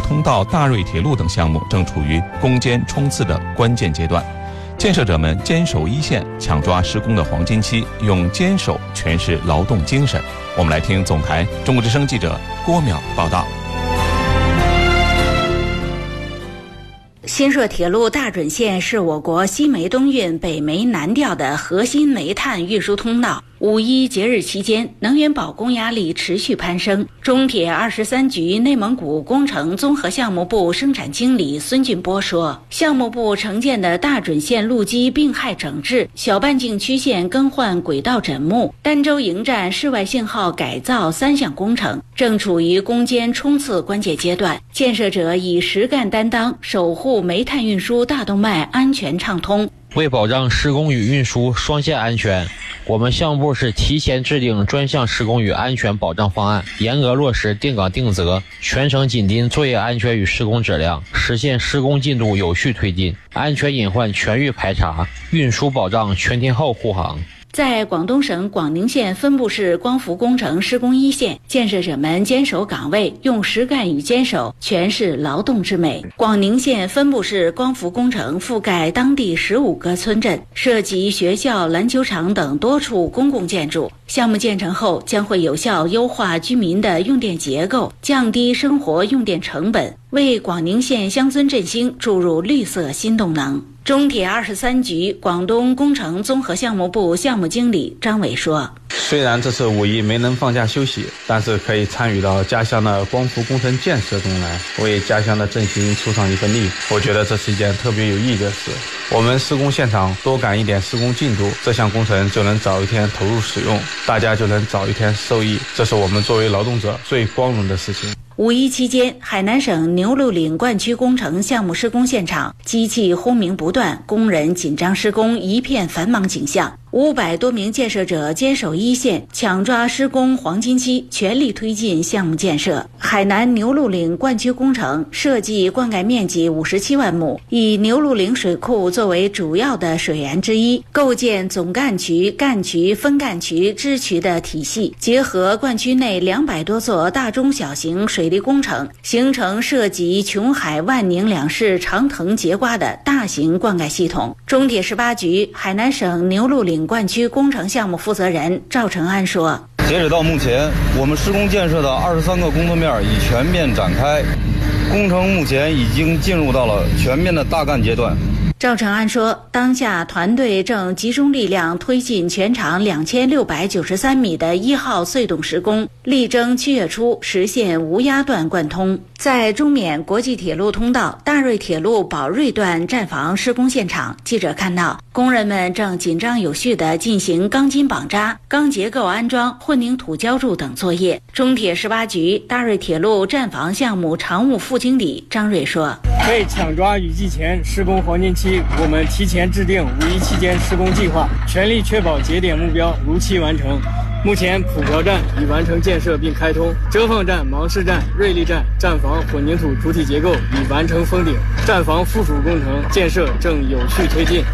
通道大瑞铁路等项目正处于攻坚冲刺的关键阶段，建设者们坚守一线，抢抓施工的黄金期，用坚守诠释劳动精神。我们来听总台中国之声记者郭淼报道。 新设铁路大准线是我国西煤东运、北煤南调的核心煤炭运输通道。五一节日期间，能源保供压力持续攀升。中铁23局内蒙古工程综合项目部生产经理孙俊波说，项目部承建的大准线路基并氦整治、小半径曲线更换轨道枕木、儋州营站室外信号改造3项工程正处于攻坚冲刺关键阶段，建设者以实干担当，守护煤炭运输大动脉安全畅通。 为保障施工与运输双线安全，我们项目部是提前制定专项施工与安全保障方案，严格落实定岗定责，全程紧盯作业安全与施工质量，实现施工进度有序推进，安全隐患全域排查，运输保障全天候护航。 在广东省广宁县分部市光伏工程施工一线，建设者们坚守岗位，用实干与坚守诠释劳动之美。广宁县分部市光伏工程覆盖当地15个村镇，涉及学校、篮球场等多处公共建筑。项目建成后，将会有效优化居民的用电结构，降低生活用电成本，为广宁县乡村振兴注入绿色新动能。中铁23局广东工程综合项目部项目经理张伟说， 虽然这次五一没能放假休息，但是可以参与到家乡的光伏工程建设中来，为家乡的振兴出上一份力。我觉得这是一件特别有意义的事。我们施工现场多赶一点施工进度，这项工程就能早一天投入使用，大家就能早一天受益，这是我们作为劳动者最光荣的事情。 五一期间，海南省牛鹿岭灌区工程项目施工现场，机器轰鸣不断，工人紧张施工，一片繁忙景象。500多名建设者坚守一线，抢抓施工黄金期，全力推进项目建设。海南牛鹿岭灌区工程设计灌溉面积57万亩，以牛鹿岭水库作为主要的水源之一，构建总干渠、干渠、分干渠、支渠的体系，结合灌区内200多座大中小型水利工程，形成涉及琼海、万宁两市长藤节瓜的大型灌溉系统。中铁18局海南省牛鹿岭灌区工程项目负责人赵成安说， 截止到目前，我们施工建设的23个工作面已全面展开，工程目前已经进入到了全面的大干阶段。 赵成安说，当下团队正集中力量推进全长2693米的1号隧洞施工，力争7月初实现无压断贯通。在中缅国际铁路通道大瑞铁路宝瑞段站房施工现场，记者看到工人们正紧张有序地进行钢筋绑扎、钢结构安装、混凝土浇筑等作业。中铁18局大瑞铁路站房项目常务副经理张瑞说， 为抢抓雨季前施工黄金期，我们提前制定五一期间施工计划，全力确保节点目标如期完成。目前普条站已完成建设并开通，遮放站、芒市站、瑞丽站站房混凝土主体结构已完成封顶，站房附属工程建设正有序推进。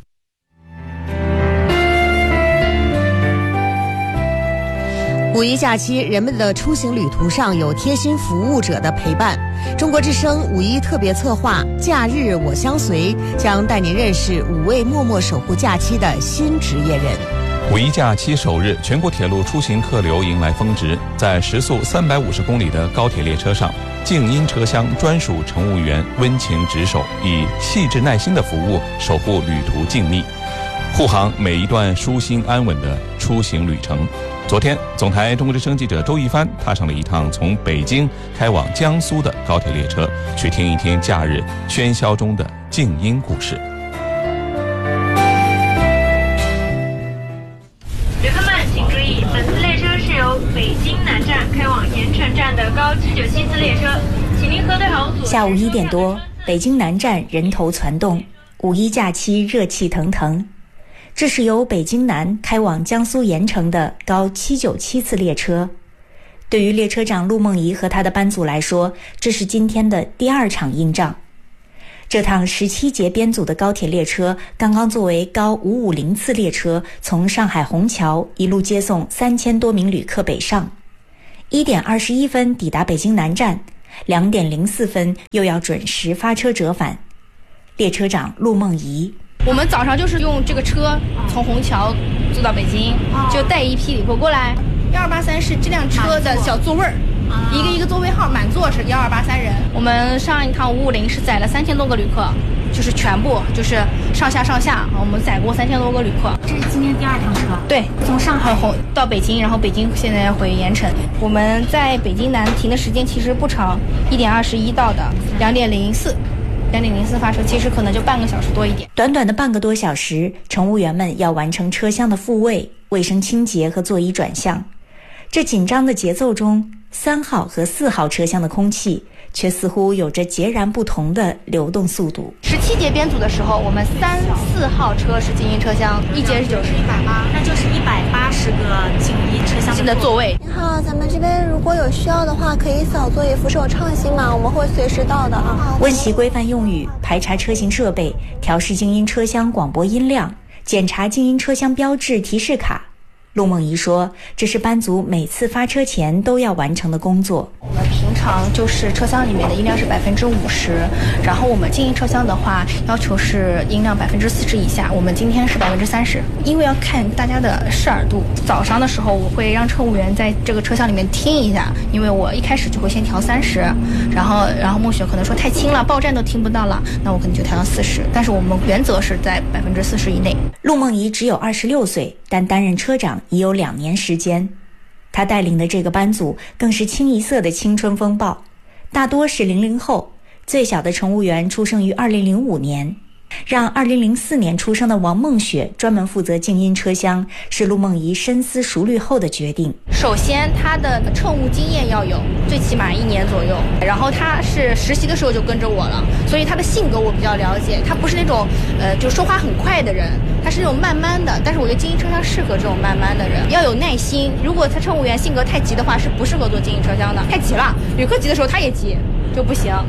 五一假期，人们的出行旅途上有贴心服务者的陪伴。中国之声五一特别策划“假日我相随”，将带您认识5位默默守护假期的新职业人。 五一假期首日，全国铁路出行客流迎来峰值，在时速350公里的高铁列车上，静音车厢专属乘务员温情值守，以细致耐心的服务守护旅途静谧，护航每一段舒心安稳的出行旅程。昨天，总台中国之声记者周一帆踏上了一趟从北京开往江苏的高铁列车，去听一听假日喧嚣中的静音故事。 旅客们请注意，本次列车是由北京南站开往盐城站的高797次列车，请您核对好左。 下午1点多，北京南站人头攒动，五一假期热气腾腾。这是由北京南开往江苏盐城的高797次列车。对于列车长陆梦怡和他的班组来说，这是今天的第2场硬仗。这趟17节编组的高铁列车刚刚作为高550次列车从上海虹桥一路接送3000多名旅客北上，1点21分抵达北京南站， 2点04分又要准时发车折返。列车长陆梦怡： 我们早上就是用这个车从虹桥坐到北京，就带一批旅客过来。1283是这辆车的小座位儿，一个座位号，满座是1283人。我们上一趟550是载了3000多个旅客，就是全部就是上下，我们载过3000多个旅客。 这是今天第2趟车？ 对，从上海到北京，然后北京现在回盐城。我们在北京南停的时间其实不长，1点21到的，2点04发车，其实可能就半个小时多一点。 短短的半个多小时，乘务员们要完成车厢的复位、卫生清洁和座椅转向。这紧张的节奏中，3号和4号车厢的空气却似乎有着截然不同的流动速度。 17节编组的时候，我们3、4号车是静音车厢，1节是90， 那就是180个静音车厢的座位。 你好，咱们这边如果有需要的话，可以扫座椅扶手畅行码，我们会随时到的啊。 温习规范用语，排查车型设备，调试静音车厢广播音量，检查静音车厢标志提示卡。陆梦怡说，这是班组每次发车前都要完成的工作。 我们平常就是车厢里面的音量是50%，然后我们静音车厢的话要求是音量40%以下，我们今天是30%，因为要看大家的视耳度。早上的时候我会让乘务员在这个车厢里面听一下，因为我一开始就会先调30，然后孟雪可能说太轻了，报站都听不到了，那我可能就调到40，但是我们原则是在40%以内。 陆梦怡只有26岁，但担任车长已有2年时间。他带领的这个班组更是清一色的青春风暴，大多是00后，最小的乘务员出生于2005年。让2004年出生的王梦雪专门负责静音车厢，是陆梦怡深思熟虑后的决定。 首先他的乘务经验要有，最起码1年左右，然后他是实习的时候就跟着我了，所以他的性格我比较了解，他不是那种就说话很快的人，他是那种慢慢的，但是我觉得静音车厢适合这种慢慢的人，要有耐心。如果他乘务员性格太急的话，是不适合坐静音车厢的，太急了，旅客急的时候他也急，就不行。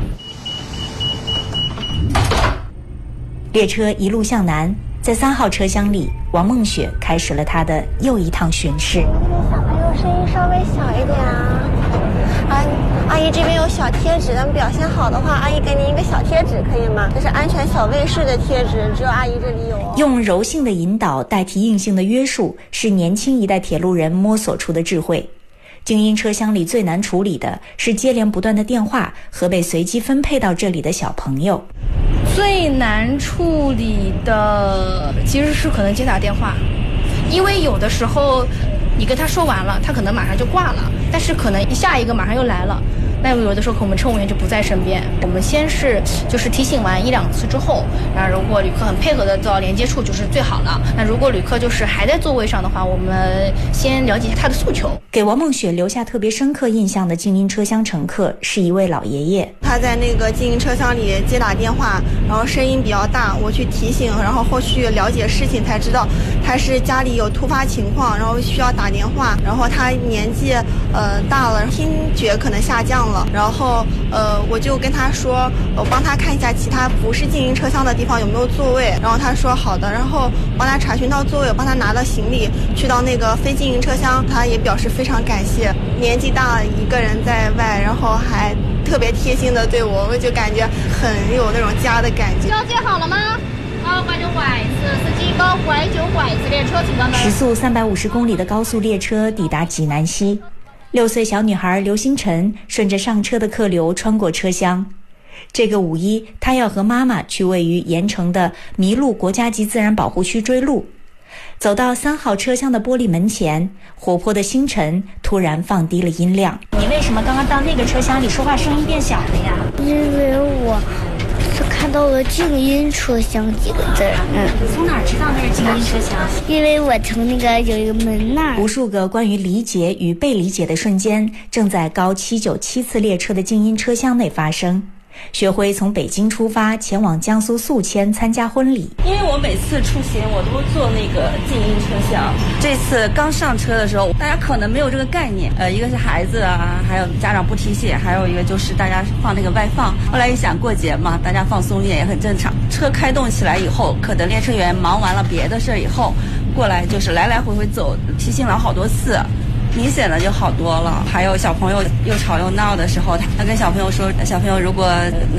列车一路向南，在3号车厢里，王梦雪开始了她的又一趟巡视。 小朋友声音稍微小一点啊。阿姨这边有小贴纸，咱们表现好的话，阿姨给您一个小贴纸可以吗？这是安全小卫士的贴纸，只有阿姨这里有哦。 用柔性的引导代替硬性的约束，是年轻一代铁路人摸索出的智慧。静音车厢里最难处理的是接连不断的电话和被随机分配到这里的小朋友。 最难处理的其实是可能接打电话，因为有的时候你跟他说完了，他可能马上就挂了，但是可能下一个马上又来了，那有的时候我们乘务员就不在身边，我们先是就是提醒完1、2次之后，然后如果旅客很配合的到连接处就是最好了。那如果旅客就是还在座位上的话，我们先了解一下他的诉求。 给王梦雪留下特别深刻印象的静音车厢乘客是一位老爷爷， 他在那个静音车厢里接打电话，然后声音比较大，我去提醒，然后后续了解事情才知道他是家里有突发情况，然后需要打电话，然后他年纪大了，听觉可能下降了，然后我就跟他说，我帮他看一下其他不是静音车厢的地方有没有座位，然后他说好的，然后帮他查询到座位，帮他拿到行李去到那个非静音车厢，他也表示非常感谢。年纪大了一个人在外，然后还特别贴心的对我，我就感觉很有那种家的感觉。 交接好了吗？好，拐9拐子，司机报拐9拐子列车请关门。 时速350公里的高速列车抵达济南西，6岁小女孩刘星辰顺着上车的客流穿过车厢。这个5一，她要和妈妈去位于盐城的麋鹿国家级自然保护区追鹿。走到3号车厢的玻璃门前，活泼的星辰突然放低了音量。 你为什么刚刚到那个车厢里说话声音变小了呀？ 因为我是看到了静音车厢几个字。 从哪儿知道那是静音车厢？ 因为我从那个有一个门那儿。 无数个关于理解与被理解的瞬间正在高797次列车的静音车厢内发生。薛辉从北京出发，前往江苏宿迁参加婚礼。 因为我每次出行我都坐那个静音车厢，这次刚上车的时候，大家可能没有这个概念，一个是孩子啊，还有家长不提醒，还有一个就是大家放那个外放。后来一想过节嘛，大家放松一点也很正常。车开动起来以后，可能列车员忙完了别的事以后，过来就是来来回回走，提醒了好多次。 明显的就好多了。还有小朋友又吵又闹的时候，他跟小朋友说，小朋友如果